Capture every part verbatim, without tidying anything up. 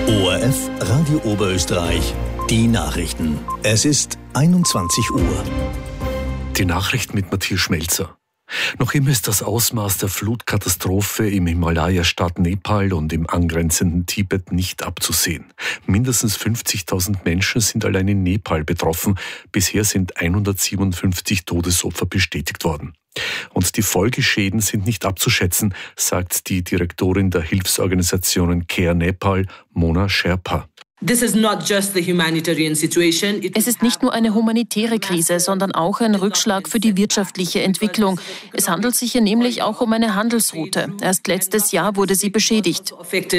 O R F Radio Oberösterreich, die Nachrichten. Es ist einundzwanzig Uhr. Die Nachrichten mit Matthias Schmelzer. Noch immer ist das Ausmaß der Flutkatastrophe im Himalaya-Staat Nepal und im angrenzenden Tibet nicht abzusehen. Mindestens fünfzigtausend Menschen sind allein in Nepal betroffen. Bisher sind hundertsiebenundfünfzig Todesopfer bestätigt worden. Und die Folgeschäden sind nicht abzuschätzen, sagt die Direktorin der Hilfsorganisationen Care Nepal, Mona Sherpa. Es ist nicht nur eine humanitäre Krise, sondern auch ein Rückschlag für die wirtschaftliche Entwicklung. Es handelt sich hier nämlich auch um eine Handelsroute. Erst letztes Jahr wurde sie beschädigt.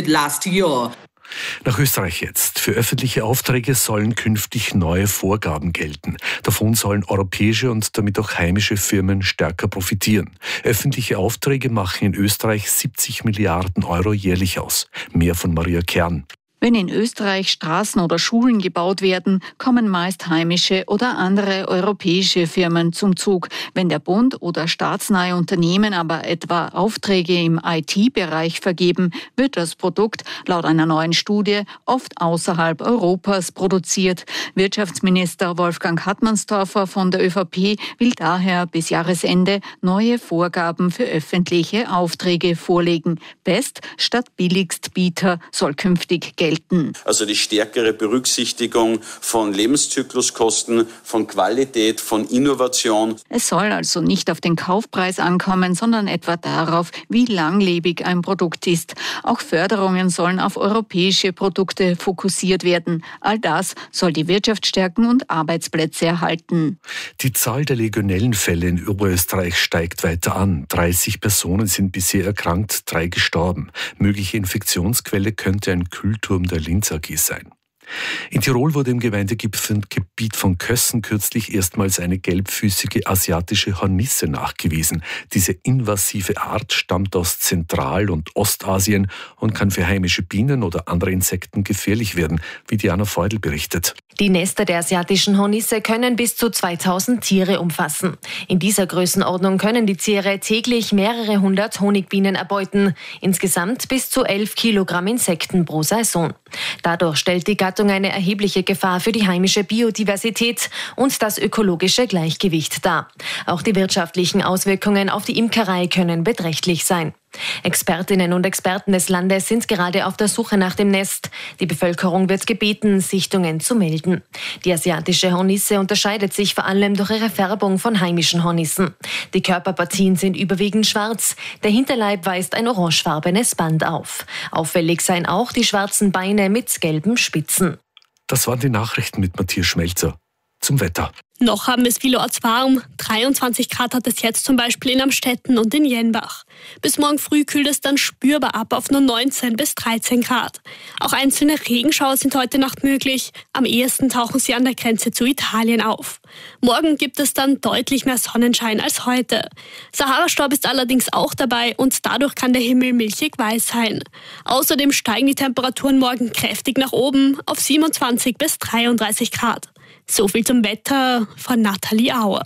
Nach Österreich jetzt. Für öffentliche Aufträge sollen künftig neue Vorgaben gelten. Davon sollen europäische und damit auch heimische Firmen stärker profitieren. Öffentliche Aufträge machen in Österreich siebzig Milliarden Euro jährlich aus. Mehr von Maria Kern. Wenn in Österreich Straßen oder Schulen gebaut werden, kommen meist heimische oder andere europäische Firmen zum Zug. Wenn der Bund oder staatsnahe Unternehmen aber etwa Aufträge im I T-Bereich vergeben, wird das Produkt laut einer neuen Studie oft außerhalb Europas produziert. Wirtschaftsminister Wolfgang Hartmannstorfer von der ÖVP will daher bis Jahresende neue Vorgaben für öffentliche Aufträge vorlegen. Best statt Billigstbieter soll künftig gelten. Also die stärkere Berücksichtigung von Lebenszykluskosten, von Qualität, von Innovation. Es soll also nicht auf den Kaufpreis ankommen, sondern etwa darauf, wie langlebig ein Produkt ist. Auch Förderungen sollen auf europäische Produkte fokussiert werden. All das soll die Wirtschaft stärken und Arbeitsplätze erhalten. Die Zahl der Legionellenfälle in Oberösterreich steigt weiter an. dreißig Personen sind bisher erkrankt, drei gestorben. Mögliche Infektionsquelle könnte ein Kühlturm der Linz A G sein. In Tirol wurde im Gemeindegebiet von Kössen kürzlich erstmals eine gelbfüßige asiatische Hornisse nachgewiesen. Diese invasive Art stammt aus Zentral- und Ostasien und kann für heimische Bienen oder andere Insekten gefährlich werden, wie Diana Feudel berichtet. Die Nester der asiatischen Hornisse können bis zu zweitausend Tiere umfassen. In dieser Größenordnung können die Tiere täglich mehrere hundert Honigbienen erbeuten. Insgesamt bis zu elf Kilogramm Insekten pro Saison. Dadurch stellt die Gattung eine erhebliche Gefahr für die heimische Biodiversität und das ökologische Gleichgewicht dar. Auch die wirtschaftlichen Auswirkungen auf die Imkerei können beträchtlich sein. Expertinnen und Experten des Landes sind gerade auf der Suche nach dem Nest. Die Bevölkerung wird gebeten, Sichtungen zu melden. Die asiatische Hornisse unterscheidet sich vor allem durch ihre Färbung von heimischen Hornissen. Die Körperpartien sind überwiegend schwarz. Der Hinterleib weist ein orangefarbenes Band auf. Auffällig seien auch die schwarzen Beine mit gelben Spitzen. Das waren die Nachrichten mit Matthias Schmelzer. Zum Wetter. Noch haben es vielorts warm. dreiundzwanzig Grad hat es jetzt zum Beispiel in Amstetten und in Jenbach. Bis morgen früh kühlt es dann spürbar ab auf nur neunzehn bis dreizehn Grad. Auch einzelne Regenschauer sind heute Nacht möglich. Am ehesten tauchen sie an der Grenze zu Italien auf. Morgen gibt es dann deutlich mehr Sonnenschein als heute. Sahara-Staub ist allerdings auch dabei und dadurch kann der Himmel milchig weiß sein. Außerdem steigen die Temperaturen morgen kräftig nach oben auf siebenundzwanzig bis dreiunddreißig Grad. So viel zum Wetter von Nathalie Auer.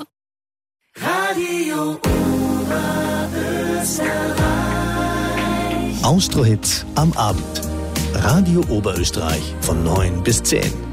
Radio Oberösterreich. Austro-Hits am Abend. Radio Oberösterreich von neun bis zehn.